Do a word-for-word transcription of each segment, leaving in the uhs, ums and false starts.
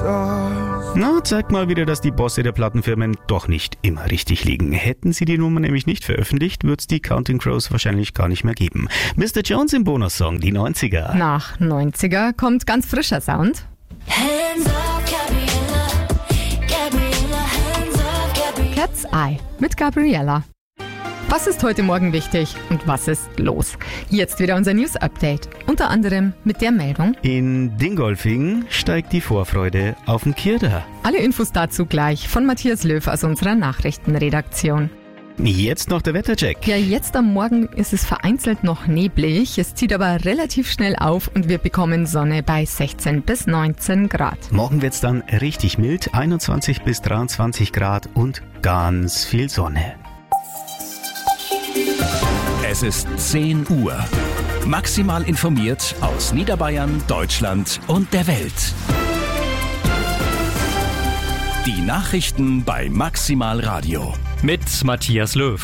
Na, zeigt mal wieder, dass die Bosse der Plattenfirmen doch nicht immer richtig liegen. Hätten sie die Nummer nämlich nicht veröffentlicht, wird es die Counting Crows wahrscheinlich gar nicht mehr geben. Mister Jones im Bonussong, die neunziger. Nach neunziger kommt ganz frischer Sound. Hands up, Gabriella, Gabriella, hands up, Gabriella. Cat's Eye mit Gabriella. Was ist heute Morgen wichtig und was ist los? Jetzt wieder unser News-Update. Unter anderem mit der Meldung: In Dingolfing steigt die Vorfreude auf den Kirda. Alle Infos dazu gleich von Matthias Löw aus unserer Nachrichtenredaktion. Jetzt noch der Wettercheck. Ja, jetzt am Morgen ist es vereinzelt noch neblig. Es zieht aber relativ schnell auf und wir bekommen Sonne bei sechzehn bis neunzehn Grad. Morgen wird's dann richtig mild, einundzwanzig bis dreiundzwanzig Grad und ganz viel Sonne. Es ist zehn Uhr. Maximal informiert aus Niederbayern, Deutschland und der Welt. Die Nachrichten bei Maximal Radio. Mit Matthias Löw.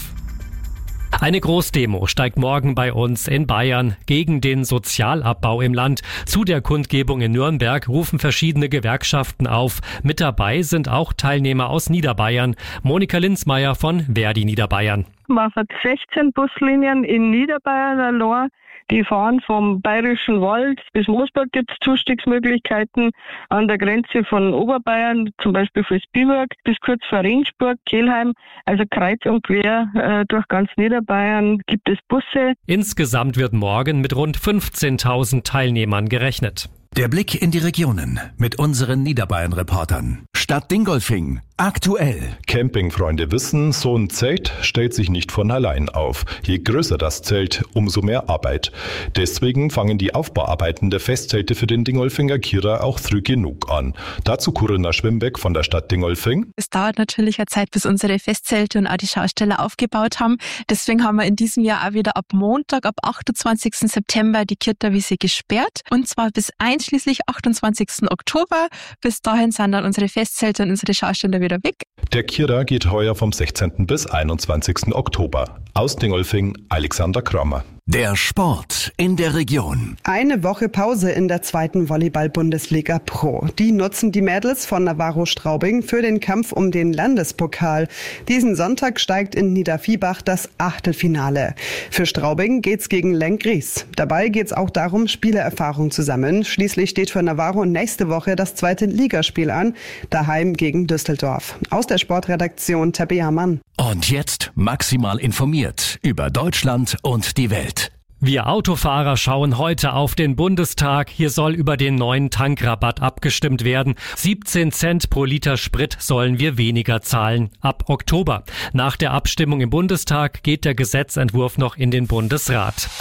Eine Großdemo steigt morgen bei uns in Bayern gegen den Sozialabbau im Land. Zu der Kundgebung in Nürnberg rufen verschiedene Gewerkschaften auf. Mit dabei sind auch Teilnehmer aus Niederbayern. Monika Linzmeier von Verdi Niederbayern. Man hat sechzehn Buslinien in Niederbayern allein. Die fahren vom Bayerischen Wald bis Moosburg, gibt es Zustiegsmöglichkeiten. An der Grenze von Oberbayern, zum Beispiel für Spielberg, bis kurz vor Ringsburg, Kelheim. Also kreuz und quer äh, durch ganz Niederbayern gibt es Busse. Insgesamt wird morgen mit rund fünfzehntausend Teilnehmern gerechnet. Der Blick in die Regionen mit unseren Niederbayern-Reportern. Stadt Dingolfing. Aktuell. Campingfreunde wissen, so ein Zelt stellt sich nicht von allein auf. Je größer das Zelt, umso mehr Arbeit. Deswegen fangen die Aufbauarbeiten der Festzelte für den Dingolfinger Kirra auch früh genug an. Dazu Corinna Schwimbeck von der Stadt Dingolfing. Es dauert natürlich eine Zeit, bis unsere Festzelte und auch die Schausteller aufgebaut haben. Deswegen haben wir in diesem Jahr auch wieder ab Montag, ab achtundzwanzigsten September die Kirterwiese gesperrt. Und zwar bis einschließlich achtundzwanzigsten Oktober. Bis dahin sind dann unsere Festzelte und unsere Schausteller wieder weg. Der Kirra geht heuer vom sechzehnten bis einundzwanzigsten Oktober. Aus Dingolfing, Alexander Kramer. Der Sport in der Region. Eine Woche Pause in der zweiten Volleyball-Bundesliga Pro. Die nutzen die Mädels von Navarro Straubing für den Kampf um den Landespokal. Diesen Sonntag steigt in Niederviehbach das Achtelfinale. Für Straubing geht's gegen Lenggries. Dabei geht's auch darum, Spielerfahrung zu sammeln. Schließlich steht für Navarro nächste Woche das zweite Ligaspiel an, daheim gegen Düsseldorf. Aus der Sportredaktion Tabea Mann. Und jetzt maximal informiert über Deutschland und die Welt. Wir Autofahrer schauen heute auf den Bundestag. Hier soll über den neuen Tankrabatt abgestimmt werden. siebzehn Cent pro Liter Sprit sollen wir weniger zahlen. Ab Oktober. Nach der Abstimmung im Bundestag geht der Gesetzentwurf noch in den Bundesrat.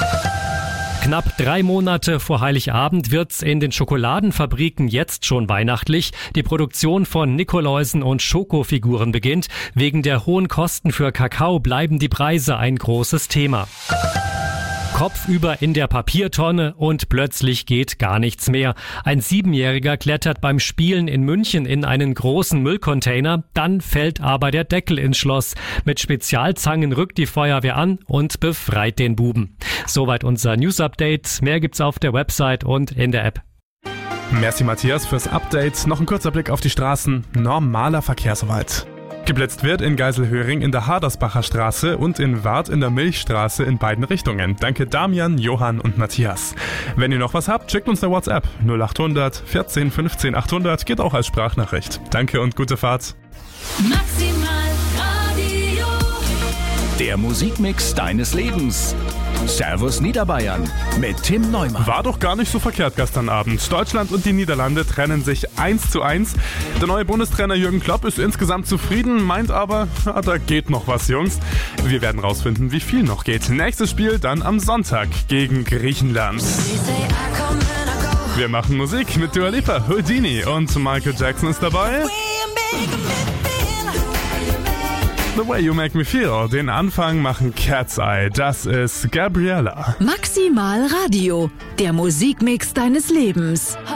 Knapp drei Monate vor Heiligabend wird's in den Schokoladenfabriken jetzt schon weihnachtlich. Die Produktion von Nikoläusen und Schokofiguren beginnt. Wegen der hohen Kosten für Kakao bleiben die Preise ein großes Thema. Kopfüber in der Papiertonne und plötzlich geht gar nichts mehr. Ein Siebenjähriger klettert beim Spielen in München in einen großen Müllcontainer, dann fällt aber der Deckel ins Schloss. Mit Spezialzangen rückt die Feuerwehr an und befreit den Buben. Soweit unser News-Update. Mehr gibt's auf der Website und in der App. Merci Matthias fürs Update. Noch ein kurzer Blick auf die Straßen. Normaler Verkehr soweit. Geblitzt wird in Geiselhöring in der Hadersbacher Straße und in Wart in der Milchstraße in beiden Richtungen. Danke Damian, Johann und Matthias. Wenn ihr noch was habt, schickt uns eine WhatsApp. null achthundert vierzehn fünfzehn achthundert, geht auch als Sprachnachricht. Danke und gute Fahrt. Maximal Radio. Der Musikmix deines Lebens. Servus Niederbayern mit Tim Neumann. War doch gar nicht so verkehrt gestern Abend. Deutschland und die Niederlande trennen sich eins zu eins. Der neue Bundestrainer Jürgen Klopp ist insgesamt zufrieden, meint aber, ja, da geht noch was, Jungs. Wir werden rausfinden, wie viel noch geht. Nächstes Spiel dann am Sonntag gegen Griechenland. Wir machen Musik mit Dua Lipa, Houdini und Michael Jackson ist dabei. The Way You Make Me Feel. Den Anfang machen Cat's Eye. Das ist Gabriella. Maximal Radio. Der Musikmix deines Lebens.